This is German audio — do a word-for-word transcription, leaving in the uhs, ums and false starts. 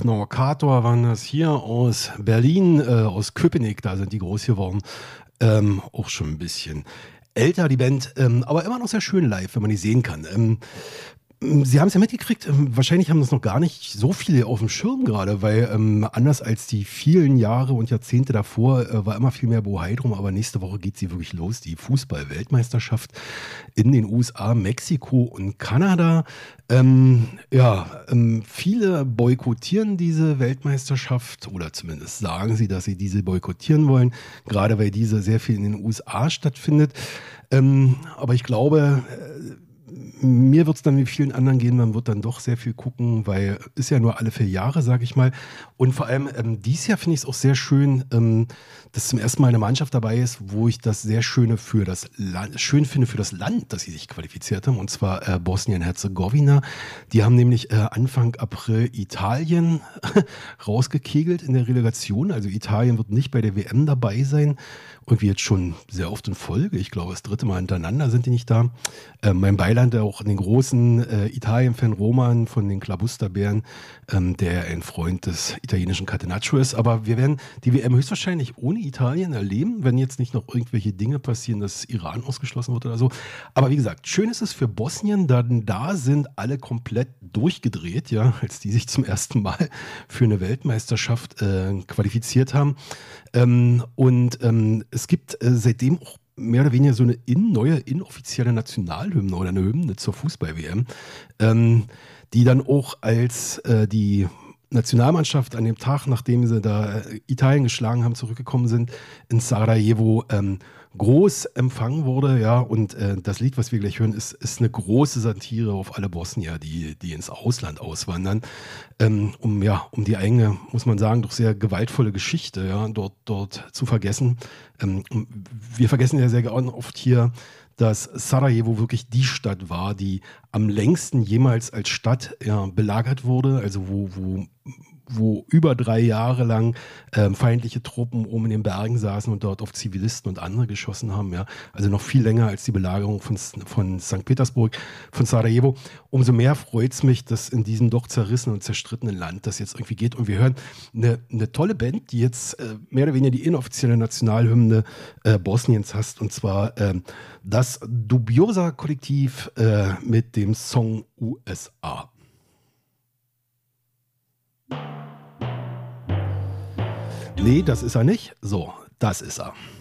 Norcator waren das hier aus Berlin, äh, aus Köpenick, da sind die groß geworden. Ähm, auch schon ein bisschen älter, die Band, ähm, aber immer noch sehr schön live, wenn man die sehen kann. Ähm, Sie haben es ja mitgekriegt, ähm, wahrscheinlich haben das noch gar nicht so viele auf dem Schirm gerade, weil ähm, anders als die vielen Jahre und Jahrzehnte davor äh, war immer viel mehr Bohai drum, aber nächste Woche geht sie wirklich los, die Fußball-Weltmeisterschaft in den U S A, Mexiko und Kanada. Ähm, ja, ähm, viele boykottieren diese Weltmeisterschaft oder zumindest sagen sie, dass sie diese boykottieren wollen, gerade weil diese sehr viel in den U S A stattfindet. Ähm, aber ich glaube, äh, mir wird es dann wie vielen anderen gehen, man wird dann doch sehr viel gucken, weil ist ja nur alle vier Jahre, sage ich mal. Und vor allem ähm, dieses Jahr finde ich es auch sehr schön, ähm, dass zum ersten Mal eine Mannschaft dabei ist, wo ich das sehr schöne für das Land, schön finde für das Land, dass sie sich qualifiziert haben, und zwar äh, Bosnien-Herzegowina. Die haben nämlich äh, Anfang April Italien rausgekegelt in der Relegation. Also Italien wird nicht bei der W M dabei sein. Irgendwie jetzt schon sehr oft in Folge. Ich glaube, das dritte Mal hintereinander sind die nicht da. Äh, mein Beiland auch an den großen äh, Italien-Fan Roman von den Klabusterbären, ähm, der ein Freund des italienischen Catenaccio ist. Aber wir werden die W M höchstwahrscheinlich ohne Italien erleben, wenn jetzt nicht noch irgendwelche Dinge passieren, dass Iran ausgeschlossen wird oder so. Aber wie gesagt, schön ist es für Bosnien, denn da sind alle komplett durchgedreht, ja, als die sich zum ersten Mal für eine Weltmeisterschaft äh, qualifiziert haben. Ähm, und ähm, es gibt äh, seitdem auch mehr oder weniger so eine in, neue inoffizielle Nationalhymne oder eine Hymne zur Fußball-W M, ähm, die dann auch als äh, die Nationalmannschaft an dem Tag, nachdem sie da äh, Italien geschlagen haben, zurückgekommen sind, in Sarajevo ähm, groß empfangen wurde. Ja, und äh, das Lied, was wir gleich hören, ist, ist eine große Satire auf alle Bosnier, die, die ins Ausland auswandern, ähm, um, ja, um die eigene, muss man sagen, doch sehr gewaltvolle Geschichte, ja, dort, dort zu vergessen. Ähm, wir vergessen ja sehr oft hier, dass Sarajevo wirklich die Stadt war, die am längsten jemals als Stadt ja, belagert wurde, also wo, wo, wo über drei Jahre lang ähm, feindliche Truppen oben in den Bergen saßen und dort auf Zivilisten und andere geschossen haben. Ja? Also noch viel länger als die Belagerung von, von Sankt Petersburg, von Sarajevo. Umso mehr freut es mich, dass in diesem doch zerrissenen und zerstrittenen Land das jetzt irgendwie geht. Und wir hören eine, eine tolle Band, die jetzt äh, mehr oder weniger die inoffizielle Nationalhymne äh, Bosniens hast, und zwar ähm, das Dubiosa-Kollektiv äh, mit dem Song U S A. Nee, das ist er nicht. So, das ist er.